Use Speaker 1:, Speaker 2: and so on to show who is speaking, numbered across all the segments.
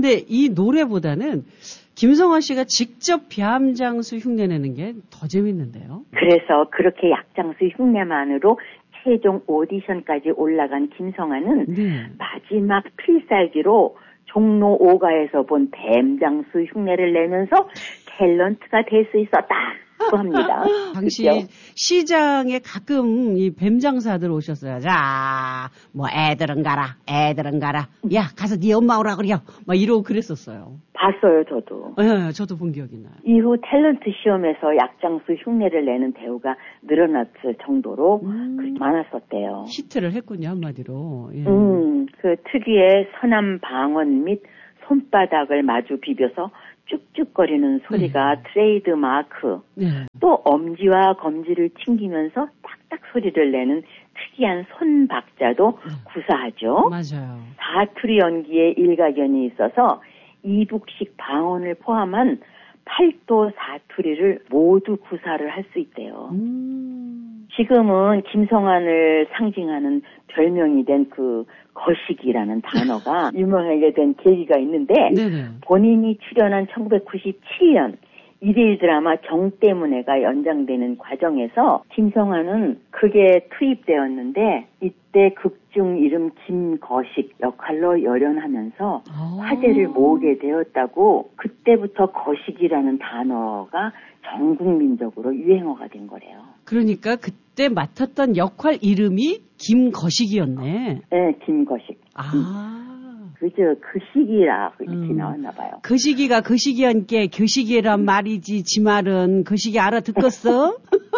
Speaker 1: 근데 이 노래보다는 김성환 씨가 직접 뱀장수 흉내내는 게 더 재밌는데요.
Speaker 2: 그래서 그렇게 약장수 흉내만으로 최종 오디션까지 올라간 김성환은 네. 마지막 필살기로 종로 5가에서 본 뱀장수 흉내를 내면서 탤런트가 될 수 있었다. 합니다.
Speaker 1: 당시
Speaker 2: 그렇죠?
Speaker 1: 시장에 가끔 이 뱀장사들 오셨어요. 자, 뭐 애들은 가라. 야, 가서 네 엄마 오라 그래요. 막 이러고 그랬었어요.
Speaker 2: 봤어요, 저도.
Speaker 1: 네, 저도 본 기억이 나요.
Speaker 2: 이후 탤런트 시험에서 약장수 흉내를 내는 배우가 늘어났을 정도로 많았었대요.
Speaker 1: 히트를 했군요, 한마디로. 예.
Speaker 2: 그 특유의 선한 방언 및 손바닥을 마주 비벼서 쭉쭉거리는 소리가 트레이드 마크. 또 엄지와 검지를 튕기면서 딱딱 소리를 내는 특이한 손박자도 구사하죠.
Speaker 1: 맞아요.
Speaker 2: 사투리 연기에 일가견이 있어서 이북식 방언을 포함한 8도 사투리를 모두 구사를 할 수 있대요. 지금은 김성환을 상징하는 별명이 된 그 거시기라는 단어가 유명하게 된 계기가 있는데 본인이 출연한 1997년 일일 드라마 정 때문에가 연장되는 과정에서 김성환은 극에 투입되었는데 이때 극중 이름 김거식 역할로 열연하면서 화제를 모으게 되었다고 그때부터 거식이라는 단어가 전 국민적으로 유행어가 된 거래요.
Speaker 1: 그러니까 그때 맡았던 역할 이름이 김거식이었네.
Speaker 2: 네, 김거식. 그죠. 그 시기라 이렇게 나왔나 봐요.
Speaker 1: 그 시기가 그 시기한께 교시기란 말이지 지 말은 그 시기 알아듣겠어?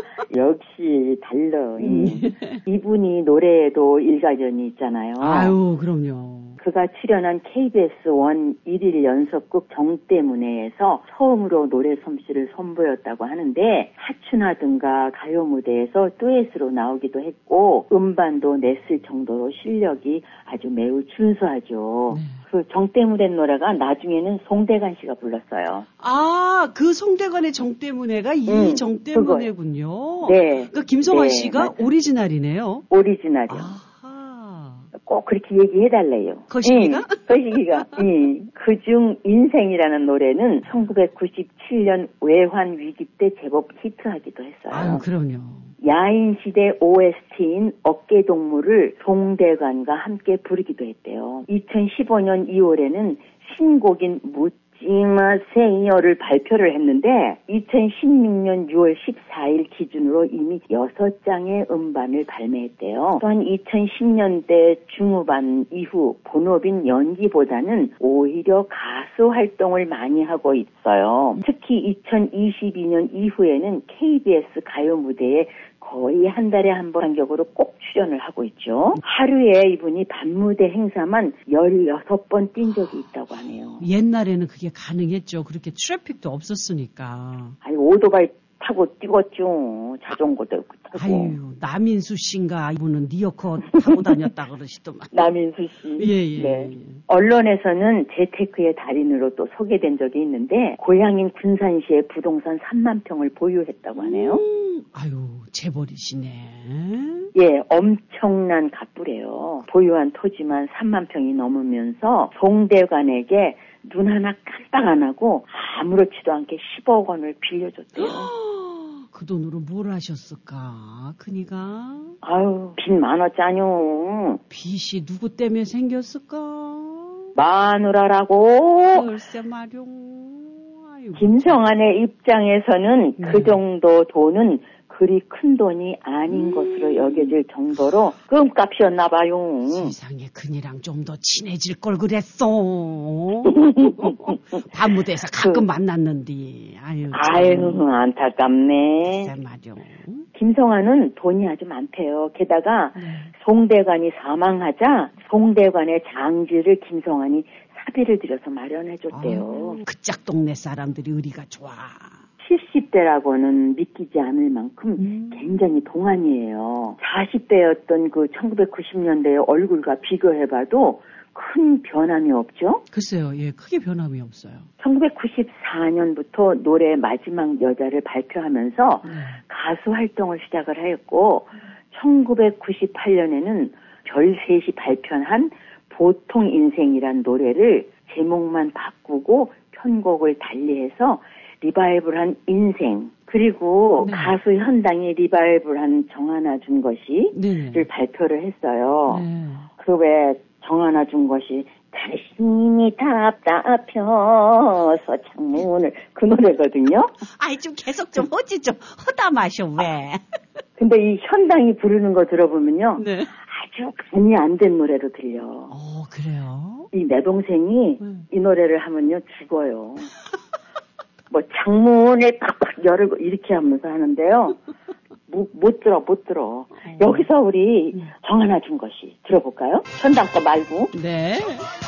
Speaker 2: 역시 달러. 이분이 노래에도 일가견이 있잖아요.
Speaker 1: 아유, 그럼요.
Speaker 2: 그가 출연한 KBS 1일 연속극 정 때문에에서 처음으로 노래 솜씨를 선보였다고 하는데 하춘화든가 가요 무대에서 듀엣으로 나오기도 했고 음반도 냈을 정도로 실력이 아주 매우 준수하죠. 그 정 때문에 노래가 나중에는 송대관 씨가 불렀어요.
Speaker 1: 아, 그 송대관의 정 때문에가 이 정 때문에군요.
Speaker 2: 네.
Speaker 1: 그러니까 김성환 씨가
Speaker 2: 맞아요.
Speaker 1: 오리지널이네요.
Speaker 2: 오리지널이요. 꼭 그렇게 얘기해달래요.
Speaker 1: 거시기가?
Speaker 2: 거시기가. 그중 인생이라는 노래는 1997년 외환 위기 때 제법 히트하기도 했어요.
Speaker 1: 아유, 그럼요.
Speaker 2: 야인시대 OST인 어깨동무를 송대관과 함께 부르기도 했대요. 2015년 2월에는 신곡인 묻지마세요를 발표를 했는데 2016년 6월 14일 기준으로 이미 6장의 음반을 발매했대요. 또한 2010년대 중후반 이후 본업인 연기보다는 오히려 가수 활동을 많이 하고 있어요. 특히 2022년 이후에는 KBS 가요 무대에 거의 한 달에 한 번 간격으로 꼭 출연을 하고 있죠. 하루에 이분이 밤무대 행사만 16번 뛴 적이 있다고 하네요.
Speaker 1: 옛날에는 그게 가능했죠. 그렇게 트래픽도 없었으니까.
Speaker 2: 아니, 오토바이 타고 뛰었죠. 자전거도 타고.
Speaker 1: 아유, 남인수 씨인가 이분은 리어커 타고 다녔다 그러시더만.
Speaker 2: 남인수 씨.
Speaker 1: 예.
Speaker 2: 네. 언론에서는 재테크의 달인으로 또 소개된 적이 있는데 고향인 군산시에 부동산 3만 평을 보유했다고 하네요.
Speaker 1: 아유, 재벌이시네.
Speaker 2: 예, 엄청난 갑부래요. 보유한 토지만 3만 평이 넘으면서 송대관에게 눈 하나 깜빡 안 하고 아무렇지도 않게 10억 원을 빌려줬대요.
Speaker 1: 그 돈으로 뭘 하셨을까? 그니가?
Speaker 2: 아유, 빚 많았잖요.
Speaker 1: 빚이 누구 때문에 생겼을까?
Speaker 2: 마누라라고.
Speaker 1: 글쎄 말용. 아유,
Speaker 2: 김성환의 입장에서는 그 정도 돈은 그리 큰 돈이 아닌 것으로 여겨질 정도로 끔값이었나 봐요.
Speaker 1: 세상에 큰이랑 좀 더 친해질 걸 그랬어. 밤무대에서 가끔 만났는데. 아유,
Speaker 2: 안타깝네.
Speaker 1: 말이요.
Speaker 2: 김성환은 돈이 아주 많대요. 게다가 송대관이 사망하자 송대관의 장지를 김성환이 사비를 들여서 마련해줬대요.
Speaker 1: 그 짝 동네 사람들이 의리가 좋아.
Speaker 2: 70대라고는 믿기지 않을 만큼 굉장히 동안이에요. 40대였던 그 1990년대의 얼굴과 비교해봐도 큰 변함이 없죠?
Speaker 1: 글쎄요, 예, 크게 변함이 없어요.
Speaker 2: 1994년부터 노래 마지막 여자를 발표하면서 가수 활동을 시작을 하였고 1998년에는 별셋이 발표한 보통 인생이란 노래를 제목만 바꾸고 편곡을 달리해서 리바이벌한 인생 그리고
Speaker 1: 네.
Speaker 2: 가수 현당이 리바이벌한 정하나 준 것이를
Speaker 1: 네.
Speaker 2: 발표를 했어요.
Speaker 1: 네.
Speaker 2: 그 외에 정하나 준 것이 자신이 답답해서 창문을 그 노래거든요.
Speaker 1: 아이 좀 계속 좀 어찌 좀 허다 마셔 왜?
Speaker 2: 근데 이 현당이 부르는 거 들어보면요.
Speaker 1: 네.
Speaker 2: 아주 간이 안 된 노래로 들려.
Speaker 1: 그래요?
Speaker 2: 이 내 동생이 이 노래를 하면요 죽어요. 뭐 창문을 팍팍 열고 이렇게 하면서 하는데요. 못 들어. 여기서 우리 정하나 준 것이 들어볼까요? 현당 거 말고.
Speaker 1: 네.